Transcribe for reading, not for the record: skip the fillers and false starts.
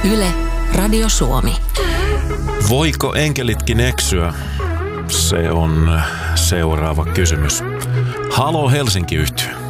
Yle, Radio Suomi. Voiko enkelitkin eksyä? Se on seuraava kysymys. Halo Helsinki-yhtye.